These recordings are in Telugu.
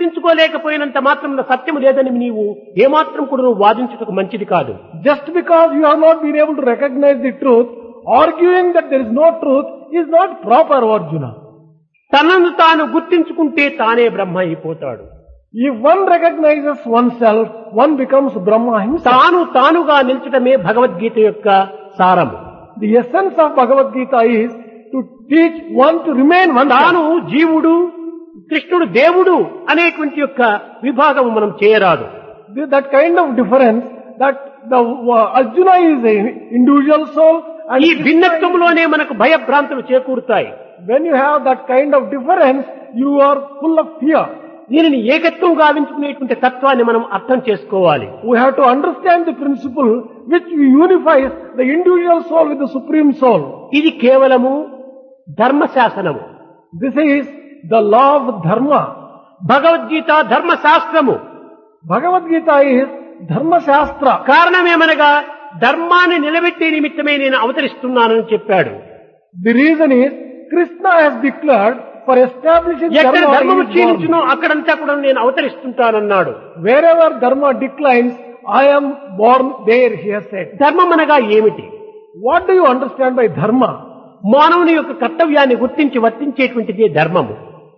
గుర్తించుకోలేకపోయినంత మాత్రం సత్యము లేదని నీవు ఏమాత్రం కూడా నువ్వు వాదించుటకు మంచిది కాదు. Just because you have not been able to recognize the truth, arguing that there is no truth is not proper, Arjuna. తనను తాను గుర్తించుకుంటే తానే బ్రహ్మ అయిపోతాడు. If one recognizes oneself, one becomes Brahma himself. తాను తానుగా నిల్చటమే భగవద్గీత యొక్క సారము. The essence of Bhagavad Gita is to teach one to remain one. తాను జీవుడు, కృష్ణుడు దేవుడు అనేటువంటి యొక్క విభాగం మనం చేయరాదు. That kind of difference, that the Arjuna is an individual soul and ఈ భిన్నత్వంలోనే మనకు భయభ్రాంతులు చేకూరుతాయి. when you have that kind of difference, you are full of fear. దీనిని ఏకత్వం గావించుకునేటువంటి తత్వాన్ని మనం అర్థం చేసుకోవాలి. We have to understand the principle which unifies the individual soul with the supreme soul. ఇది కేవలము ధర్మశాసనము. This is the law of dharma. Bhagavad Gita ధర్మశాస్త్రము. Bhagavad Gita is dharma shastra. కారణమేమనగా ధర్మాన్ని నిలబెట్టే నిమిత్తమే నేను అవతరిస్తున్నానని చెప్పాడు. The reason is Krishna has declared for establishing ఎక్కడ dharma. ధర్మము he is క్షీణించునో born. అక్కడంతా కూడా నేను అవతరిస్తుంటానన్నాడు. Wherever dharma declines, I am born there, he has said. ధర్మం అనగా ఏమిటి? What do you understand by dharma? మానవుని యొక్క కర్తవ్యాన్ని గుర్తించి వర్తించేటువంటిదే ధర్మము.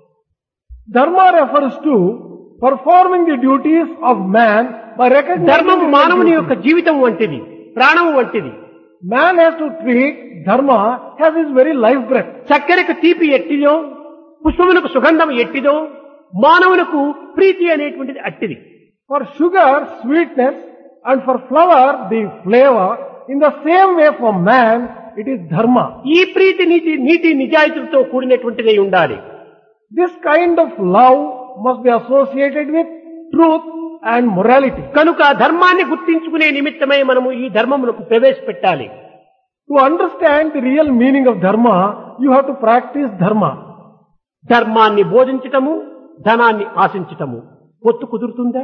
Dharma refers to performing the duties of man by recognizing ధర్మము the మానవుని duties. యొక్క జీవితం వంటిది, ప్రాణం వంటిది. Man has to treat dharma as his very life breath. చక్కెరకు తీపి ఎట్టిదో, పుష్పమునకు సుగంధం ఎట్టిదో, మానవునకు ప్రీతి అనేటువంటిది అట్టిది. For sugar, sweetness, and for flower, the flavor, in the same way for man, it is dharma. ఈ ప్రీతి నీతి నిజాయితీలతో కూడినటువంటిదై ఉండాలి. This kind of love must be associated with truth and morality. కనుక ధర్మాన్ని గుర్తించుకునే నిమిత్తమై మనము ఈ ధర్మములకు ప్రవేశపెట్టాలి. To understand the real meaning of dharma, you have to practice dharma. ధర్మాన్ని బోధించటము, ధనాన్ని ఆశించటము పొత్తు కుదురుతుందా?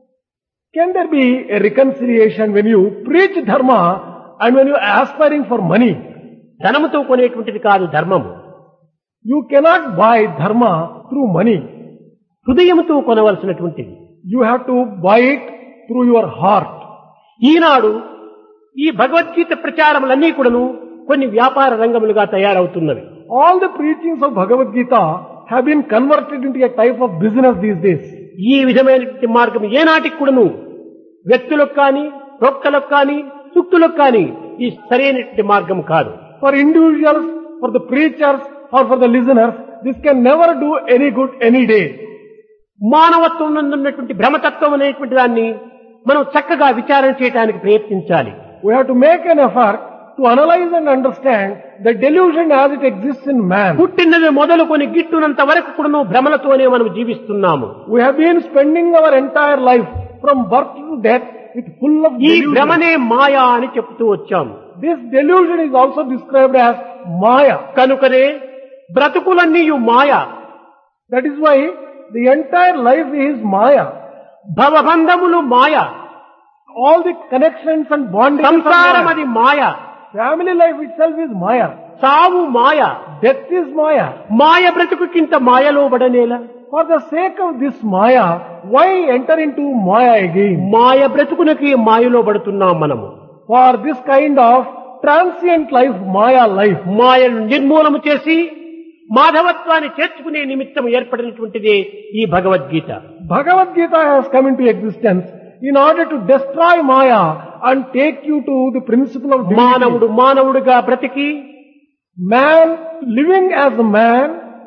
Can there be a reconciliation when you preach dharma and when you are aspiring for money? ధనముతో కొనేటువంటిది కాదు ధర్మము. You cannot buy dharma through money. హృదయముతో కొనవలసినటువంటిది. You have to buy it through your heart. ఈనాడు ఈ భగవద్గీత ప్రచారములన్నీ కూడాను కొన్ని వ్యాపార రంగములుగా తయారవుతున్నవి. All the preachings of Bhagavad Gita have been converted into a type of business these days. ఈ విధమైనటువంటి మార్గం ఏనాటికి కూడాను వ్యక్తులకు కానీ, ప్రొక్కలకు కానీ, సుక్తులకు కానీ ఈ సరైనటువంటి మార్గం కాదు. For individuals, for the preachers, or for the listeners, this can never do any good any day. మానవత్వం నందు ఉన్నటువంటి భ్రమతత్వం అనేటువంటి దాన్ని మనం చక్కగా విచారణ చేయడానికి ప్రయత్నించాలి. We have to make an effort to analyze and understand the delusion as it exists in man. పుట్టినది మొదలుకొని గిట్టునంత వరకు కూడాను భ్రమలతోనే మనం జీవిస్తున్నాము. We have been spending our entire life from birth to death with full of ఈ delusion. భ్రమనే మాయా అని చెప్తూ వచ్చాము. This delusion is also described as Maya. కనుకనే బ్రతుకులన్నీ మాయ. That is why the entire life is Maya. భవబంధములు Maya. All the connections and bondings are సంసారం Maya. అది మాయ. Family life itself is Maya. సావు మాయ. Death is Maya. మాయ బ్రతుకుకింత మాయలో పడనేలా? For the sake of this Maya, why enter into Maya again? మాయ బ్రతుకునకి మాయలో పడుతున్నాం మనము. For this kind of transient life, Maya life. మాయను నిర్మూలము చేసి మాధవత్వాన్ని చేర్చుకునే నిమిత్తం ఏర్పడినటువంటిదే ఈ Bhagavad Gita. Bhagavad Gita has come into existence in order to destroy Maya and take you to the principle of divinity. మానవుడు మానవుడిగా బ్రతికి Man living as a man,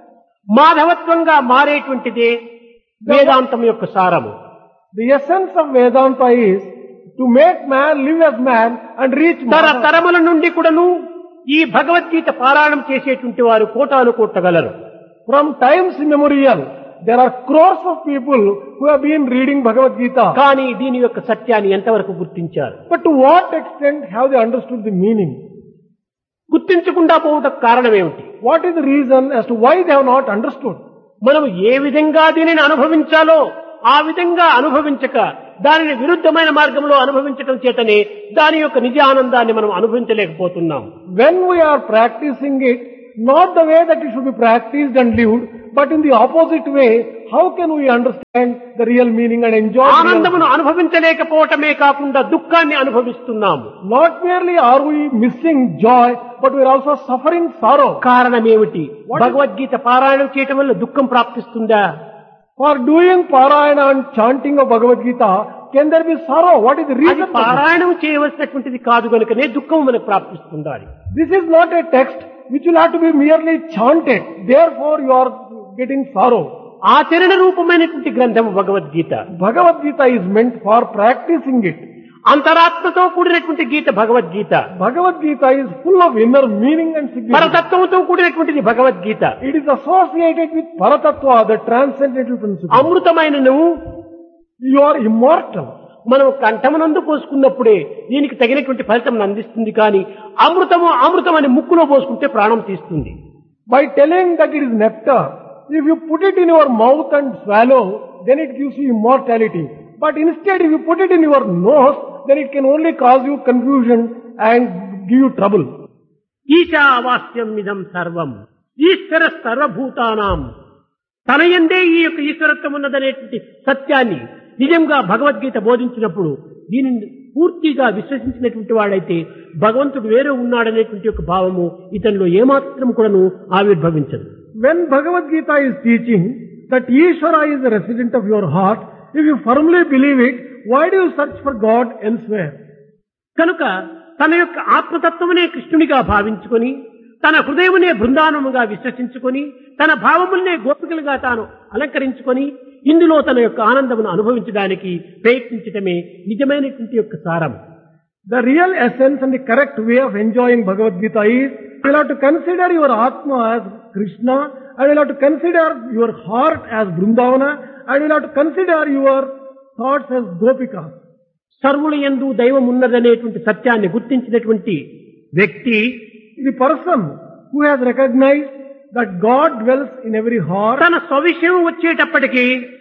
మాధవత్వంగా మారేటువంటిదే వేదాంతం యొక్క సారము. the essence of Vedanta is to make man live as man and reach Maya. తరముల నుండి కూడాను ఈ భగవద్గీత పారాయణం చేసేటువంటి వారు కోటాను కోట్టగలరు. From times immemorial, there are crores of people who have been reading Bhagavad Gita. కానీ దీని యొక్క సత్యాన్ని ఎంతవరకు గుర్తించారు? But to what extent have they understood the meaning? గుర్తించకుండా పోవటకు కారణం ఏమిటి? What is the reason as to why they have not understood? మనం ఏ విధంగా దీనిని అనుభవించాలో ఆ విధంగా అనుభవించక దానిని విరుద్ధమైన మార్గంలో అనుభవించటం చేతనే దాని యొక్క నిజ ఆనందాన్ని మనం అనుభవించలేకపోతున్నాం. When we are practicing it not the way that it should be practiced and lived, but in the opposite way, how can we understand the real meaning and enjoy the real ఆనందమును అనుభవించలేకపోవటమే కాకుండా దుఃఖాన్ని అనుభవిస్తున్నాము. Not merely are we missing joy, but we are also suffering sorrow. కారణం ఏమిటి? భగవద్గీత పారాయణం చేయటం వల్ల దుఃఖం ప్రాప్తిస్తుందా? For doing parayana and chanting of Bhagavad Gita, can there be sorrow? What is the అది reason for this? పారాయణం చేయవలసినటువంటిది కాదు కనుకనే దుఃఖం మనకు ప్రాప్తిస్తుండాలి. This is not a text which will have to be merely chanted. Therefore you are getting sorrow. ఆచరణ రూపమైనటువంటి గ్రంథం Bhagavad Gita. Bhagavad Gita is meant for practicing it. అంతరాత్మతో కూడినటువంటి గీత Bhagavad Gita. Bhagavad Gita is full of inner meaning and significance. పరతత్వంతో కూడినటువంటిది Bhagavad Gita. It is associated with Paratattva, the transcendental principle. అమృతమైనను You are immortal. మనం కంఠమునందు పోసుకున్నప్పుడే దీనికి తగినటువంటి ఫలితం అందిస్తుంది కానీ అమృతము అమృతం అని ముక్కులో పోసుకుంటే ప్రాణం తీస్తుంది. By telling that it is nectar, if you put it in your mouth and swallow, then it gives you immortality. But instead, if you put it in your nose, then it can only cause you confusion and give you trouble. ఈశావాస్యం ఇదం సర్వం ఈశ్వర సర్వభూతానాం. తన యందే ఈ యొక్క ఈశ్వరత్వం ఉన్నదనేటువంటి సత్యాన్ని నిజంగా భగవద్గీత బోధించినప్పుడు దీనిని పూర్తిగా విశ్వసించినటువంటి వాడైతే భగవంతుడు వేరే ఉన్నాడనేటువంటి యొక్క భావము ఇతనిలో ఏమాత్రం కూడాను ఆవిర్భవించదు. When Bhagavad Gita is teaching that Ishvara is the resident of your heart, if you firmly believe it, why do you search for God elsewhere? కనుక తన యొక్క ఆత్మతత్వమునే కృష్ణునిగా భావించుకొని తన హృదయమునే బృందావనముగా విశ్వసించుకొని తన భావములనే గోపికలుగా తాను అలంకరించుకొని ఇందులో తన యొక్క ఆనందమును అనుభవించడానికి ప్రయత్నించటమే నిజమైనటువంటి యొక్క సారం. The real essence and the correct way of enjoying Bhagavad Gita is, you will have to consider your Atma as Krishna, and you will have to consider your heart as Vrindavana, and you will have to consider your thoughts as Gopikas. సర్వుల యందు దైవం ఉన్నదనేటువంటి సత్యాన్ని గుర్తించినటువంటి వ్యక్తి, The person who has recognized that God dwells in every heart, తన స్వవిషయం వచ్చేటప్పటికీ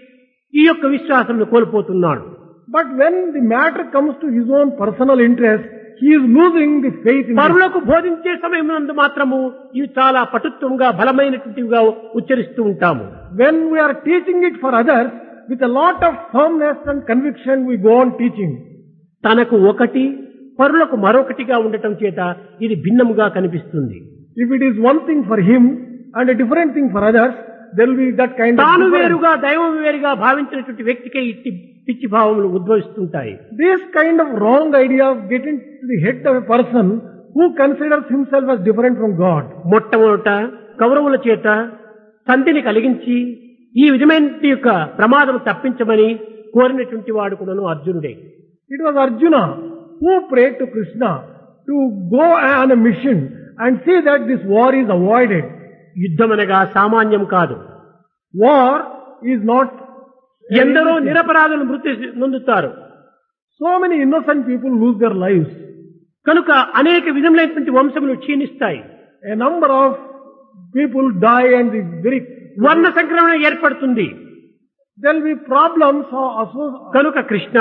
ఈ యొక్క విశ్వాసంను కోల్పోతున్నాడు. but when the matter comes to his own personal interest, he is losing the faith in it. పరులకు బోధించే సమయం నందు మాత్రము ఇవి చాలా పటుత్వంగా బలమైనటువంటివిగా ఉచ్చరిస్తూ ఉంటాము. When we are teaching it for others, with a lot of firmness and conviction we go on teaching. తనకు ఒకటి పరులకు మరొకటిగా ఉండటం చేత ఇది భిన్నముగా కనిపిస్తుంది. If it is one thing for him and a different thing for others, there will be that kind of తాను difference. వేరుగా దైవం వేరుగా భావించినటువంటి వ్యక్తికే ఇట్టి పిచ్చి భావములు ఉద్భవిస్తుంటాయి. This kind of wrong ideas get into the head of a person who considers himself as different from God. మొట్టమొదట కౌరవుల చేత సంధిని కలిగించి ఈ విధమైన యొక్క ప్రమాదం తప్పించమని కోరినటువంటి వాడు కూడాను అర్జునుడే. It was Arjuna who prayed to Krishna to go on a mission and see that this war is avoided. యుద్ధమనగా సామాన్యం కాదు. War is not. ఎందరో నిరపరాధులు మృతి నొందుతారు. So many innocent people lose their lives. కనుక అనేక విధములైనటువంటి వంశములు క్షీణిస్తాయి. A number of people die and the very వర్ణ సంక్రమణ ఏర్పడుతుంది. there will be problems కనుక కృష్ణ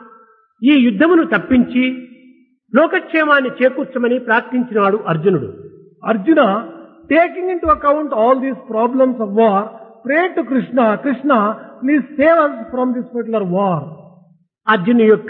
ఈ యుద్ధమును తప్పించి లోకక్షేమాన్ని చేకూర్చమని ప్రార్థించినాడు అర్జునుడు. Arjuna, taking into account all these problems of war, prayed to Krishna, Krishna, please save us from this particular war. అర్జును యొక్క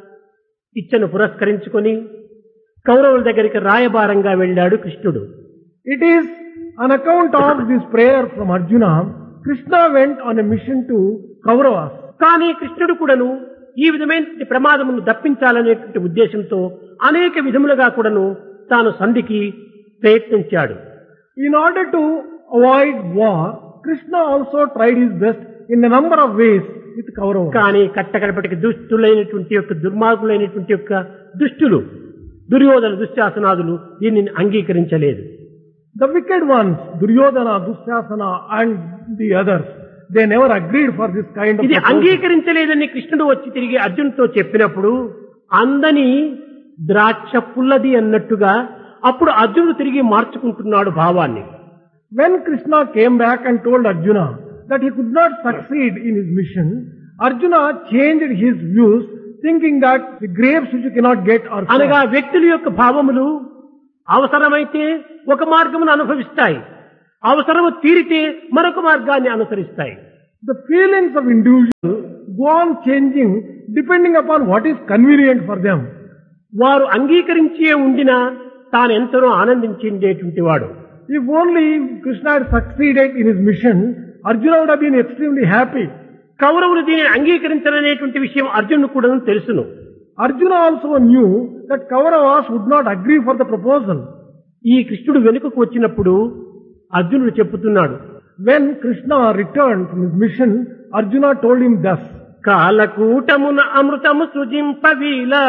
ఇచ్చను పురస్కరించుకొని కౌరవుల దగ్గరికి రాయబారంగా వెళ్ళాడు కృష్ణుడు. It is on account of this prayer from Arjuna, Krishna went on a mission to Kauravas. కానీ కృష్ణుడు కూడాను ఈ విధమైన ప్రమాదమును దప్పించాలనేటువంటి ఉద్దేశంతో అనేక విధములుగా కూడాను తాను సంధికి ప్రయత్నించాడు. In order to avoid war, Krishna also tried his best in a number of ways with Kauravas. కానీ కట్టకడపటికి దుష్టులైనటువంటి యొక్క దుర్మార్గులైనటువంటి యొక్క దుష్టులు దుర్యోధన దుశ్శాసనాదులు దీనిని అంగీకరించలేదు. The wicked ones, Duryodhana, Dushasana and the others, they never agreed for this kind of ఇది proposal. అంగీకరించలేదని కృష్ణుడు వచ్చి తిరిగి అర్జునుతో చెప్పినప్పుడు అందని ద్రాక్ష పుల్లది అన్నట్టుగా అప్పుడు అర్జునుడు తిరిగి మార్చుకుంటున్నాడు భావాన్ని. When Krishna came back and told Arjuna that he could not succeed in his mission, Arjuna changed his views, thinking that the grapes which you cannot get are అనగా sour. వ్యక్తుల యొక్క భావములు అవసరమైతే ఒక మార్గమును అనుభవిస్తాయి, అవసరము తీరితే మరొక మార్గాన్ని అనుసరిస్తాయి. The feelings of individuals go on changing depending upon what is convenient for them. వారు అంగీకరించే ఉండినా తాను ఎంతనో ఆనందించేటువంటి వాడు. If only Krishna had succeeded in his mission, Arjuna would have been extremely happy. కౌరవులు దీనిని అంగీకరించరనేటువంటి విషయం అర్జునుడు కూడా తెలుసును. Arjuna also knew that Kauravas would not agree for the proposal. ఈ కృష్ణుడు వెనుకకు వచ్చినప్పుడు అర్జునుడు చెప్పుతున్నాడు, When Krishna returned from his mission, Arjuna told him thus, కాలకూటమున అమృతము సృజింపవీలా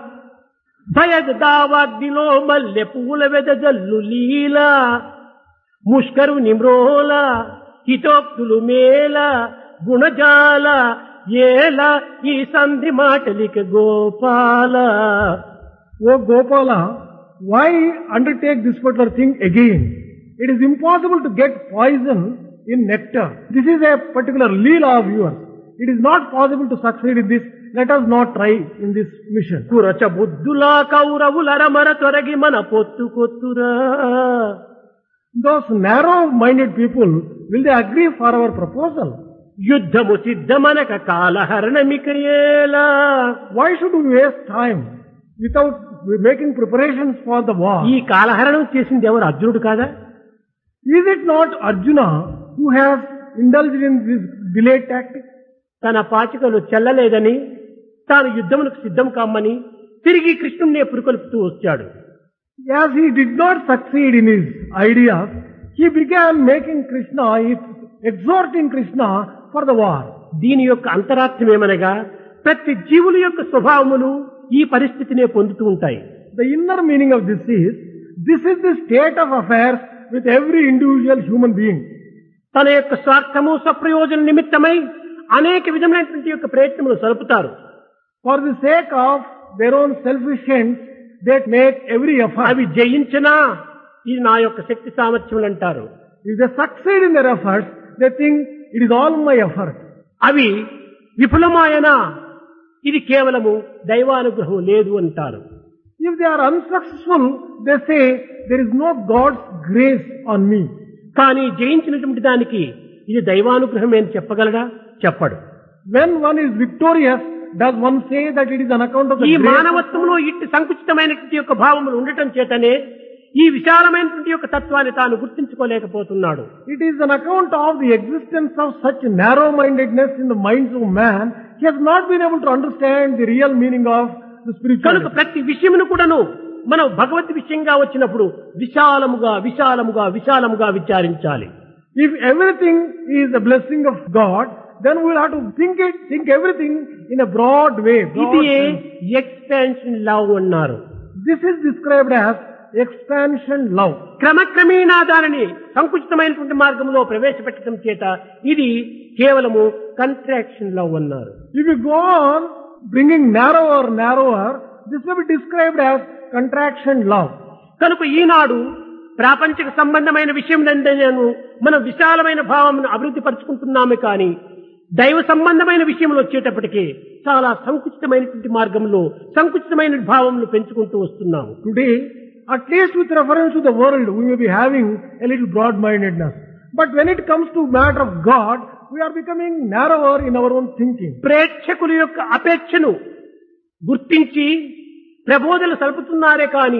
భయదావాగ్నిలో మల్లె పువ్వుల వెదజల్లు లీలా ముష్కరు నిమ్రోల హితోక్తులు మేల గుణజాల ఏల ఈ సంధి మాటలిక Gopala. O Gopala, why undertake this particular thing again? It is impossible to get poison in nectar. This is a particular leela of yours. It is not possible to succeed in this. Let us not try in this mission. కురచ బుద్ధులా కౌరవులరమర తొరగి మన పొత్తు కొత్తురా. Those narrow-minded people, will they agree for our proposal? యుద్ధము సిద్ధమనక కాలహరణమికయేలా. Why should we waste time without making preparations for the war? ఈ కాలహరణం చేసింది ఎవరు? అర్జునుడు కాదా? Is it not Arjuna who has indulged in this delay tactic? తన పాచికలు చెల్లలేదని తాను యుద్ధమునకు సిద్ధం కామ్మని తిరిగి కృష్ణుణ్ణే పురుకొల్పుతూ వచ్చాడు. As he did not succeed in his ideas, he began making Krishna, exhorting Krishna for the war. దీని యొక్క అంతరార్థం ఏమనగా ప్రతి జీవుల యొక్క స్వభావములు ఈ పరిస్థితినే పొందుతూ ఉంటాయి. The inner meaning of this is the state of affairs with every individual human being. తన యొక్క స్వార్థము స్వప్రయోజన నిమిత్తమై అనేక విధమైనటువంటి యొక్క ప్రయత్నములు సరుపుతారు. For the sake of their own selfish ends, they make every effort. అవి జయించినా ఇది నా యొక్క శక్తి సామర్థ్యములు అంటారు. If they succeed in their efforts, they think it is all my effort. అవి విఫలమాయనా ఇది కేవలము దైవానుగ్రహం లేదు అంటారు. If they are unsuccessful, they say there is no God's grace on me. కానీ జయించినటువంటి దానికి ఇది దైవానుగ్రహమే అని చెప్పగలడా? చెప్పడు. When one is victorious, does one say that it is on account of the ఈ grace? మానవత్వంలో ఇట్టి సంకుచితమైనటువంటి యొక్క భావములు ఉండటం చేతనే ఈ విశాలమైనటువంటి యొక్క తత్వాన్ని తాను గుర్తించుకోలేకపోతున్నాడు. It is on account of the existence of such narrow-mindedness in the minds of man, he has not been able to understand the real meaning of the కనుక spirituality. ప్రతి విషయమును కూడాను మనం భగవద్ విషయంగా వచ్చినప్పుడు విశాలముగా విశాలముగా విశాలముగా విచారించాలి. If everything is the blessing of God, then we will have to think everything in a broad way. ఇది ఎక్స్పాన్షన్ లవ్ అన్నారు. This is described as expansion love. క్రమక్రమేణా దానిని సంకుచితమైనటువంటి మార్గంలో ప్రవేశపెట్టడం చేత ఇది కేవలము కంట్రాక్షన్ లవ్ అన్నారు. If you go on bringing narrower, this may be described as contraction love. కనుక ఈనాడు ప్రాపంచిక సంబంధమైన విషయం నందనను మనం విశాలమైన భావమును అభివృద్ధి పరుచుకుంటున్నామే కానీ దైవ సంబంధమైన విషయంలో వచ్చేటప్పటికీ చాలా సంకుచితమైనటువంటి మార్గంలో సంకుచితమైన భావములు పెంచుకుంటూ వస్తున్నాము. Today, at least with reference to the world, we may be having a little broad-mindedness. But when it comes to matter of God, we are becoming narrower in our own thinking. ప్రేక్షకుల యొక్క అపేక్షను గుర్తించి ప్రబోధలు సలుపుతున్నారే కానీ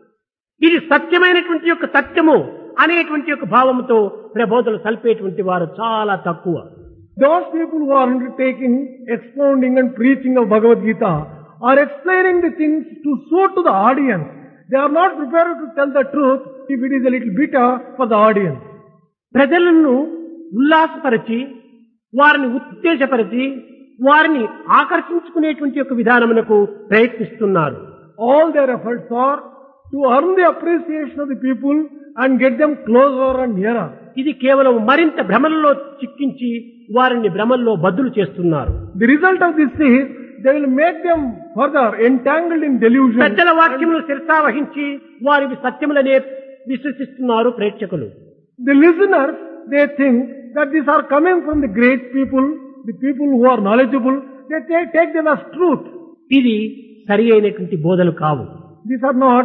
ఇది సత్యమైనటువంటి యొక్క సత్యము అనేటువంటి యొక్క భావముతో ప్రబోధలు సల్పేటువంటి వారు చాలా తక్కువ. Those people who are undertaking expounding and preaching of Bhagavad Gita are explaining the things to suit to the audience. They are not prepared to tell the truth if it is a little bitter for the audience. ప్రజలను ఉల్లాసపరిచి వారిని ఉత్తేజపరిచి వారిని ఆకర్షించుకునేటువంటి యొక్క విధానమునకు ప్రయత్నిస్తున్నారు. All their efforts are to earn the appreciation of the people and get them closer and nearer. ఇది కేవలం మరింత భ్రమలలో చిక్కించి వారిని భ్రమల్లో బద్దులు చేస్తున్నారు. The result of this is they will make them further entangled in delusion. పెద్దల వాక్యములు శిరసావహించి వారి సత్యములనే విశ్వసిస్తున్నారు ప్రేక్షకులు. The listeners, they think that these are coming from the great people, the people who are knowledgeable. They take them as truth. ఇది సరి అయినటువంటి బోధలు కావు. These are not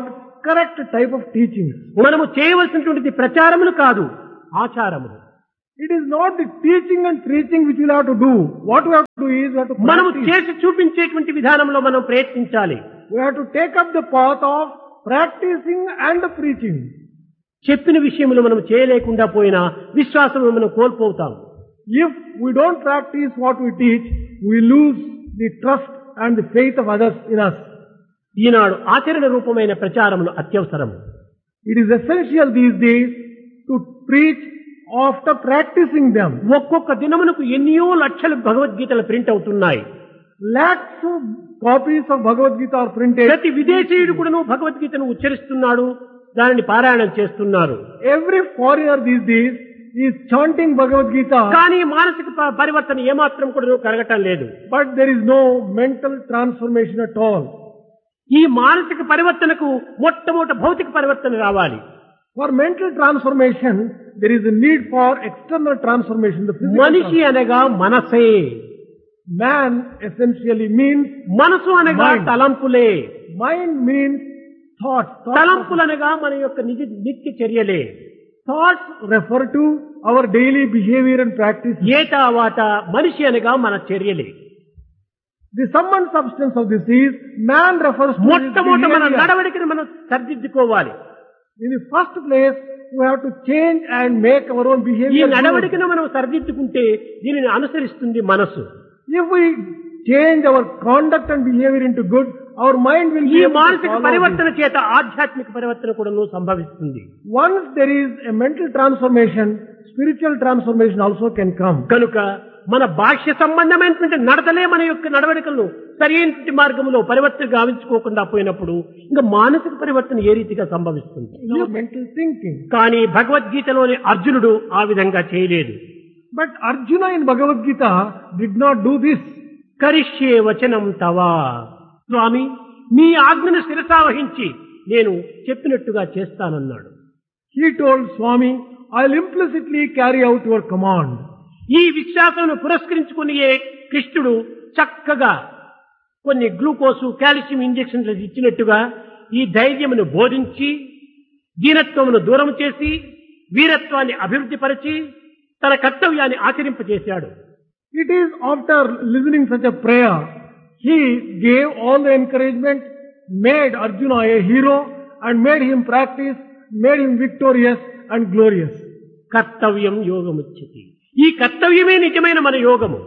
correct type of teachings. మనము చేయవలసినటువంటిది ప్రచారములు కాదు, ఆచారములు. It is not the teaching and preaching which we'll have to do. What we have to do is we have to మనము practice. చేసి చూపించేటువంటి విధానంలో మనం ప్రయత్నించాలి. We have to take up the path of practicing and preaching. చెప్పిన విషయములు మనం చేయలేకుండా పోయినా విశ్వాసం మనం కోల్పోతాం. If we don't practice what we teach, we lose the trust and the faith of others in us. ఈనాడు ఆచరణ రూపమైన ప్రచారములు అత్యవసరం. It is essential these days to preach after practicing them. ఒక్కొక్క దినమునకు ఎన్నో లక్షల భగవద్గీతలు ప్రింట్ అవుతున్నాయి. Lakhs of copies of Bhagavad Gita are printed. ప్రతి విదేశీయుడు కూడాను భగవద్గీతను ఉచ్చరిస్తున్నాడు, దానిని పారాయణం చేస్తున్నారు. Every foreigner these days is chanting Bhagavad Gita, కానీ మానసిక పరివర్తన ఏమాత్రం కూడా కలగటం లేదు. but there is no mental transformation at all. ఈ మానసిక పరివర్తనకు మొట్టమొదటి భౌతిక పరివర్తన రావాలి. For mental transformation, there is a need for external transformation. The physical మనిషి అనగా మనసే, man essentially means మనసు అనగా Mind. తలంపులే, mind means thoughts. తలంపులు అనగా మన యొక్క నిత్య చర్యలే. Thoughts refer to our daily behavior and practice. ఏతావాత మనిషి అనగా మన చర్యలే. The sum and substance of this is man refers to his మొట్టమొదట మన behavior. నడవడికను మనం సరిదిద్దుకోవాలి. In the first place, we have to change and make our own ఈ behavior good. నడవడికను మనం సరిదిద్దుకుంటే దీనిని అనుసరిస్తుంది మనసు. If we change our conduct and behavior into good, our mind will ఈ be able to మానసిక follow పరివర్తన చేత ఆధ్యాత్మిక పరివర్తన కూడా సంభవిస్తుంది. this. Once there is a mental transformation, spiritual transformation also can come. కనుక మన బాహ్య సంబంధమైనటువంటి నడతలే మన యొక్క నడవడికలను సరైనటువంటి మార్గంలో పరివర్తన గావించుకోకుండా పోయినప్పుడు ఇంకా మానసిక పరివర్తన ఏ రీతిగా సంభవిస్తుంది? In our mental thinking. కానీ భగవద్గీతలోని అర్జునుడు ఆ విధంగా చేయలేదు. But Arjuna in Bhagavad Gita did not do this. కరిష్యే వచనం తవా, స్వామి మీ ఆజ్ఞను శిరసావహించి నేను చెప్పినట్టుగా చేస్తానన్నాడు. He told Swami, I'll implicitly carry out your command. ఈ విశ్వాసమును పురస్కరించుకునియే కృష్ణుడు చక్కగా కొన్ని గ్లూకోసు కాల్షియం ఇంజెక్షన్లు ఇచ్చినట్టుగా ఈ ధైర్యమును బోధించి దీనత్వమును దూరం చేసి వీరత్వాన్ని అభివృద్ధి పరిచి తన కర్తవ్యాన్ని ఆచరింపజేశాడు. It is after listening such a prayer, he gave all the encouragement, made Arjuna a hero and made him practice, made him victorious and glorious. కర్తవ్యం యోగముచ్యతి. ఈ కర్తవ్యమే నిజమైన మన యోగము.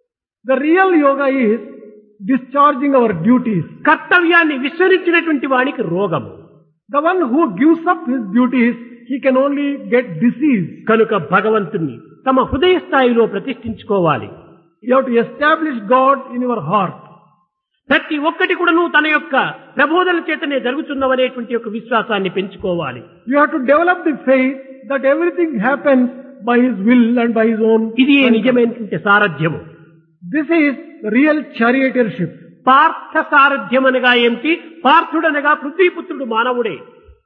The real yoga is discharging our duties. కర్తవ్యాన్ని విస్మరించినటువంటి వానికి రోగము. The one who gives up his duties, he can only get disease. కనుక భగవంతుణ్ణి తమ హృదయ స్థాయిలో ప్రతిష్ఠించుకోవాలి. You have to establish God in your heart. ప్రతి ఒక్కటి కూడాను తన యొక్క ప్రబోధన చేతనే జరుగుతున్నవనేటువంటి యొక్క విశ్వాసాన్ని పెంచుకోవాలి. You have to develop the faith that everything happens by his will and by his own. ఇది నిజమైనటువంటి సారథ్యము. This is real charioteership. Partha సారథ్యం అనగా ఏమిటి? పార్థుడనగా పృథ్వీపుత్రుడు మానవుడే.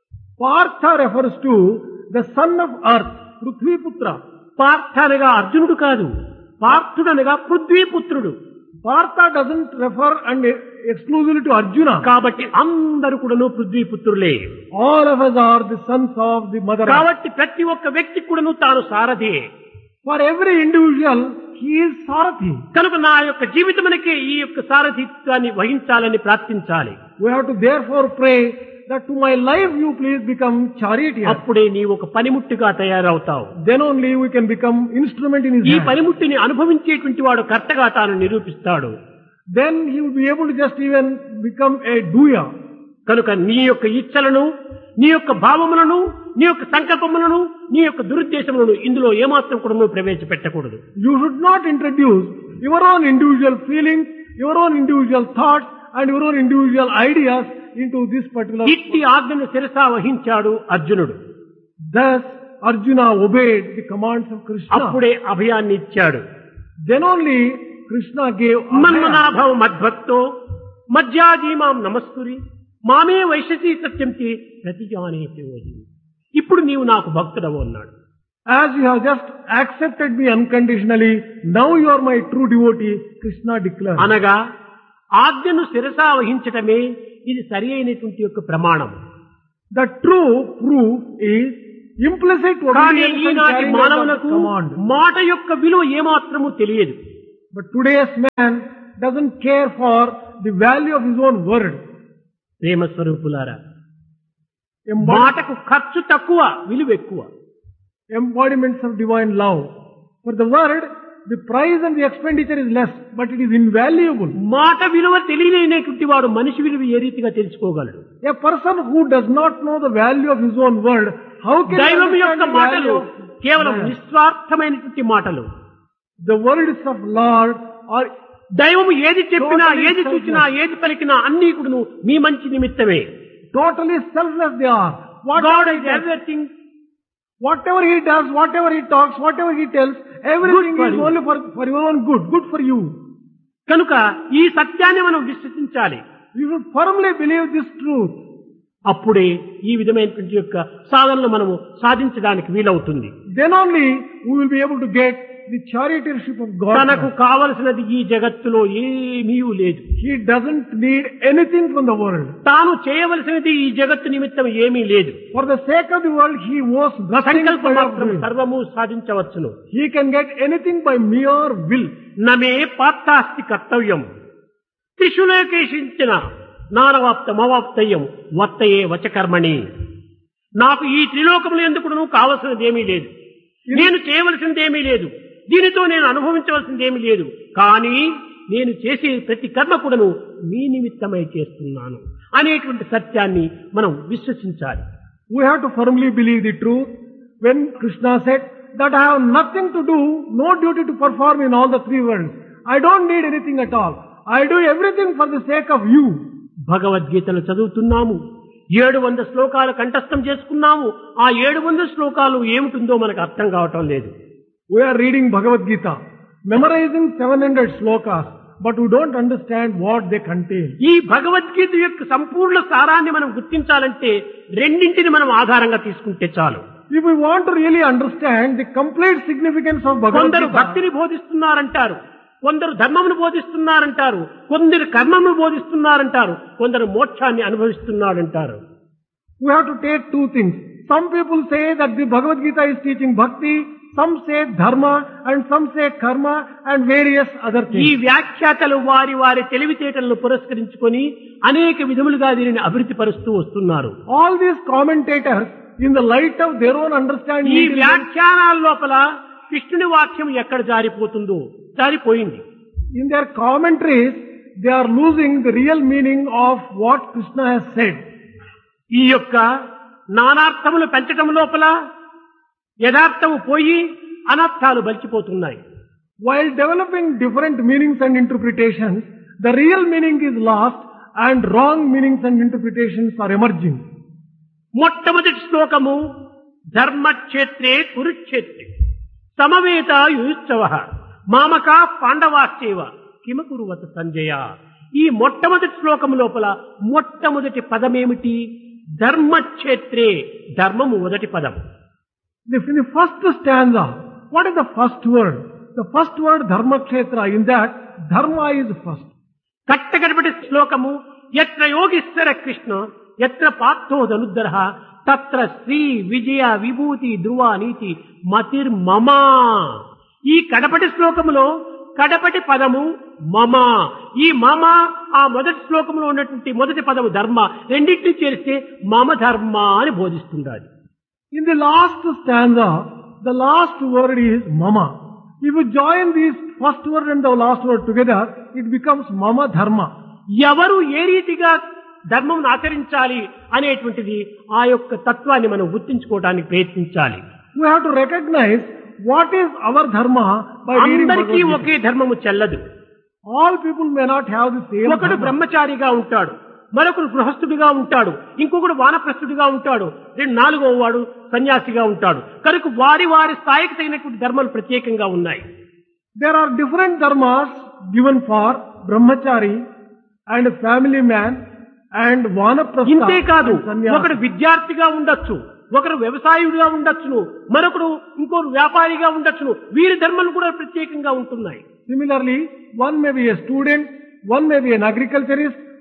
Partha refers to the son of earth, Prithviputra. Partha అనగా అర్జునుడు కాదు, పార్థుడనగా పృథ్వీపుత్రుడు. Partha doesn't refer and exclusively to Arjuna. కాబట్టి అందరూ కూడాను పృథ్వీపుత్రులే. All of us are the sons of the mother earth. కాబట్టి ప్రతి ఒక్క వ్యక్తి కూడాను తాను సారథి. For every individual, he is Sarathi. కనుక నా యొక్క జీవితమునకే ఈ యొక్క సారథిత్వాన్ని వహించాలని ప్రార్థించాలి. We have to therefore pray that to my life you please become charioteer. అప్పుడే నీ ఒక పనిముట్టుగా తయారవుతావు. Then only we can become instrument in his ఈ hand. పనిముట్టిని అనుభవించేటువంటి వాడు కర్తగా తాను నిరూపిస్తాడు. Then he will be able to just even become a doer. కనుక నీ యొక్క ఇచ్చలను, నీ యొక్క భావములను, నీ యొక్క సంకల్పములను, నీ యొక్క దురుద్దేశములను ఇందులో ఏమాత్రం కూడా నువ్వు ప్రవేశపెట్టకూడదు. You should not introduce your own individual feelings, your own individual thoughts and your own individual ideas into this particular. ఇట్టి ఆజ్ఞను శిరసా వహించాడు అర్జునుడు. Thus Arjuna obeyed the commands of Krishna. అప్పుడే అభయాన్ని ఇచ్చాడు. Then only Krishna gave మన్మనాభవ మద్భక్తో మధ్యాజీమాం నమస్కురి మామే వైశసీ సత్యంకి ప్రతిజానేతి. ఇప్పుడు నీవు నాకు భక్తుడవు అన్నాడు. As you have just accepted me unconditionally, now you are my true devotee, Krishna declared. అనగా ఆజ్ఞను శిరసా వహించటమే ఇది సరి అయినటువంటి యొక్క ప్రమాణం. The true proof is implicit కానీ obedience and ఈనాటి carrying out of the మానవులకు command. మాట యొక్క విలువ ఏమాత్రము తెలియదు. But today's man doesn't care for the value of his own word. ప్రేమ స్వరూపులారా, Embod- మాటకు ఖర్చు తక్కువ, విలువ ఎక్కువ. Embodiments of divine love. For the word, the price and the expenditure is less, but it is invaluable. మాట విలువ తెలియలేనటువంటి వాడు మనిషి విలువ ఏ రీతిగా తెలుసుకోగలడు? A person who does not know the value of his own word, how can he దైవం understand యొక్క the మాటలు value of కేవలం man? నిస్వార్థమైనటువంటి మాటలు. The words of Lord are దైవము ఏది చెప్పినా, Totally ఏది చూచినా, ఏది పలికినా అన్ని కూడాను మీ మంచి నిమిత్తమే. totally selfless they are. God Whatever is he does, everything. whatever he does, whatever he talks, whatever he tells, everything Good for is you. only for your own good for you. కనుక ఈ సత్యాన్ని మనం విశ్వసించాలి. You should firmly believe this truth. అప్పుడే ఈ విధమైనటువంటి యొక్క సాధనలు మనము సాధించడానికి వీలవుతుంది. Then only we will be able to get the charioteership of God. తనకు కావలసినది ఈ జగత్తులో ఏమీ లేదు. He doesn't need anything from the world. తాను చేయవలసినది ఈ జగత్తు నిమిత్తం ఏమీ లేదు. For the sake of the world, he owes nothing సంకల్ప but of మాత్రం will. సర్వము సాధించవచ్చును. He can get anything by mere will. నమే పాత్తాస్తి కర్తవ్యం త్రిశూలకేషించిన నానవాప్తమవాప్తయ్యం వత్తయే వచకర్మణి. నాకు ఈ త్రిలోకములు ఎందుకు కావలసినది ఏమీ లేదు, నేను చేయవలసింది ఏమీ లేదు, దీనితో నేను అనుభవించవలసింది ఏమీ లేదు. కానీ నేను చేసే ప్రతి కర్మ కూడాను మీ నిమిత్తమై చేస్తున్నాను అనేటువంటి సత్యాన్ని మనం విశ్వసించాలి. We have to firmly believe the truth. When Krishna said that I have nothing to do, no duty to perform in all the three worlds. I don't need anything at all. I do everything for the sake of you. భగవద్గీతను చదువుతున్నాము, 700 శ్లోకాలు కంఠస్థం చేసుకున్నాము. ఆ 700 శ్లోకాలు ఏమిటిందో మనకు అర్థం కావటం లేదు. We are reading Bhagavad Gita, memorizing 700 slokas, but we don't understand what they contain. ఈ భగవద్గీత యొక్క సంపూర్ణ సారాన్ని మనం గుర్తించాలంటే రెండింటిని మనం ఆధారంగా తీసుకుంటే చాలు. If we want to really understand the complete significance of Bhagavad కొందరు Gita, భక్తిని బోధిస్తున్నారంటారు, కొందరు ధర్మమును బోధిస్తున్నారంటారు, కొందరు కర్మమును బోధిస్తున్నారంటారు, కొందరు మోక్షాన్ని అనుభవిస్తున్నారంటారు. we have to take two things. Some people say that the Bhagavad Gita is teaching bhakti, some say dharma, and some say karma, and various other ఈ things. వ్యాఖ్యాతలు వారి వారి తెలివితేటలను పురస్కరించుకొని అనేక విధములుగా దీనిని అభివృద్ధి పరుస్తూ వస్తున్నారు. All these commentators, in the light of their own understanding, ఈ వ్యాఖ్యానాల లోపల కృష్ణుని వాక్యం ఎక్కడ జారిపోతుందో జారిపోయింది. in their commentaries, they are losing the real meaning of what Krishna has said. ఈ యొక్క నానార్థములు పెంచటం లోపల యథార్థము పోయి అనర్థాలు బలిచిపోతున్నాయి. While developing different meanings and interpretations, the real meaning is lost and wrong meanings and interpretations are emerging. మొట్టమొదటి శ్లోకము ధర్మక్షేత్రే కురుక్షేత్రే సమవేత యుయుత్సవ మామక పాండవాశ్చైవ కిమకురువత సంజయ. ఈ మొట్టమొదటి శ్లోకము లోపల మొట్టమొదటి పదమేమిటి? ధర్మక్షేత్రే, ధర్మము మొదటి పదం. In the first stanza, what is the first word? The first word dharmakshetra. In that, dharma is first. కట్టగడపటి శ్లోకము ఎత్ర యోగీశ్వర కృష్ణ ఎత్ర పార్థో ధనుద్ధర తత్ర శ్రీ విజయ విభూతి ధ్రువ నీతి మతిర్మమా. ఈ కడపటి శ్లోకములో కడపటి పదము మమ. ఈ మమ ఆ మొదటి శ్లోకంలో ఉన్నటువంటి మొదటి పదము ధర్మ, రెండింటిని చేరిస్తే మమ ధర్మ అని బోధిస్తుండాలి. In the last stanza, the last word is mama. If you join these first word and the last word together, it becomes mama dharma. ఎవరు ఏ రీతిగా ధర్మం ఆచరించాలి అనేటువంటిది ఆ యొక్క తత్వాన్ని మనం గుర్తించుకోవడానికి ప్రయత్నించాలి. We have to recognize what is our dharma by reading అందరికీ Bhagavad Gita. ఒకే ధర్మము చెల్లదు. All people may not have the same ఒకడు dharma. బ్రహ్మచారిగా ఉంటాడు, మరొకడు గృహస్థుడిగా ఉంటాడు, ఇంకొకడు వానప్రస్థుడిగా ఉంటాడు, నాలుగవ వాడు సన్యాసిగా ఉంటాడు. కనుక వారి వారి స్థాయికి తగినటువంటి ధర్మాలు ప్రత్యేకంగా ఉన్నాయి. There are different dharmas given for brahmachari and family man and vanaprastha ఇంతే కాదు, and sannyasi. ఒకడు విద్యార్థిగా ఉండొచ్చు, ఒకరు వ్యవసాయుడిగా ఉండొచ్చును, మరొకడు ఇంకొకరు వ్యాపారిగా ఉండొచ్చును. వీరి ధర్మాలు కూడా ప్రత్యేకంగా ఉంటున్నాయి. Similarly, one may be a student, one may be an agriculturist,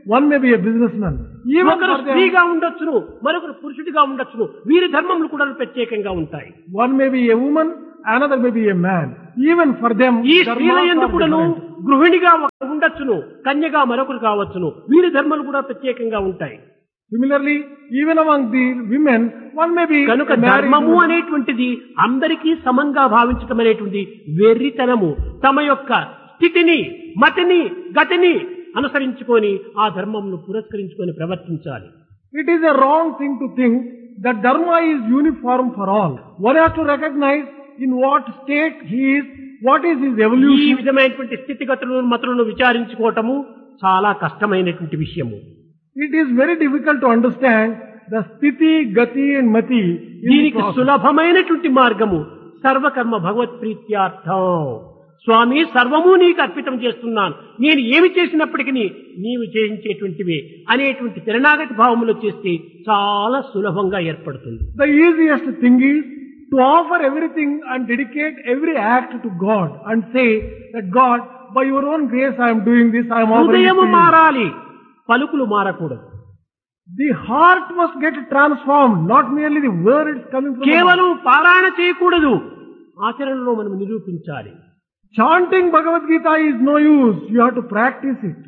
one may be a businessman. Even ఒకరు for them, స్త్రీగా ఉండొచ్చును, మరొకరు పురుషుడిగా ఉండొచ్చును. వీరి ధర్మములు కూడా ప్రత్యేకంగా ఉంటాయి. one may be a woman, another may be a man. Even for them, ఈ dharmas స్త్రీల are యందు కూడాను different. గృహిణిగా ఒకరు ఉండొచ్చును, కన్యగా మరొకరు కావచ్చును. వీరి ధర్మాలు కూడా ప్రత్యేకంగా ఉంటాయి. Similarly, even among the women, one may be కనుక a married ధర్మము woman. అనేటువంటిది అందరికీ సమంగా భావించటం అనేటువంటి వెర్రితనము. తమ యొక్క స్థితిని, మతిని, గతిని అనుసరించుకొని ఆ ధర్మమును పురస్కరించుకొని ప్రవర్తించాలి. It is a wrong thing to think that dharma is uniform for all. One has to recognize in what state he is, what is his ఈ evolution. విధమైనటువంటి స్థితిగతులను మతులను విచారించుకోవటము చాలా కష్టమైనటువంటి విషయము. It is very difficult to understand the sthiti, gati and mati in the దీనికి process. సులభమైనటువంటి మార్గము సర్వకర్మ భగవత్ ప్రీత్యార్థం. స్వామి, సర్వము నీకు అర్పితం చేస్తున్నాను, నేను ఏమి చేసినప్పటికీ నీవు చేయించేటువంటివే అనేటువంటి శరణాగతి భావములో చేస్తే చాలా సులభంగా ఏర్పడుతుంది. The easiest thing is to offer everything and dedicate every act to God and say that God, by your own grace I am doing this, I am offering it హృదయము to you. మారాలి, పలుకులు మారకూడదు. The heart must get transformed, not merely the words coming from the mouth. కేవలం పారాయణ చేయకూడదు, ఆచరణలో మనం నిరూపించాలి. Chanting Bhagavad Gita is no use, you have to practice it.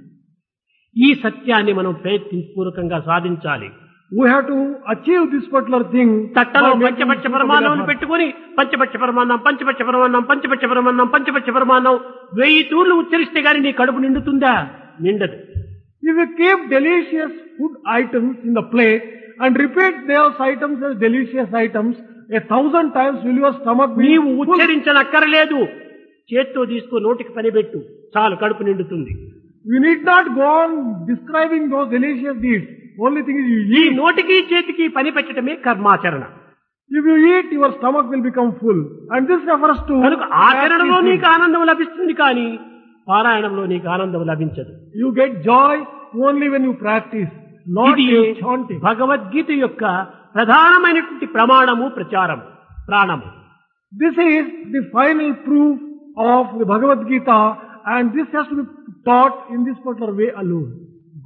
ఈ సత్యాన్ని మనం ప్రయత్నపూర్వకంగా సాధించాలి. We have to achieve this particular thing. తట్టలో by making పంచపక్ష use of పరమాణం the పెట్టుకుని పంచపక్ష పరమాన్నం, పంచపక్ష పరమాన్నం, పంచపక్ష పరమాన్నం, పంచపక్ష పరమాన్నం 1000 తూర్లు ఉచ్చరిస్తే గాని నీ కడుపు నిండుతుందా? నిండదు. If you keep delicious food items in the plate and repeat those items as delicious items 1000 times, will your stomach be నీవు full? ఉచ్చరించనక్కరలేదు, చేత్తో తీసుకో, నోటికి పని పెట్టు, చాలు కడుపు నిండుతుంది. You need not go on describing those delicious deeds. Only thing is you ఈ eat. నోటికి చేతికి పని పెట్టడమే కర్మాచరణ. If you eat, your stomach will become full. And this refers to కనుక ఆచరణలో practicing. నీకు ఆనందం లభిస్తుంది, కానీ పారాయణంలో నీకు ఆనందం లభించదు. You get joy only when you practice, not ఇది in chanting. భగవద్గీత యొక్క ప్రధానమైనటువంటి ప్రమాణము, ప్రచారము, ప్రాణము. This is the final proof of the Bhagavad Gita, and this has to be taught in this particular way alone.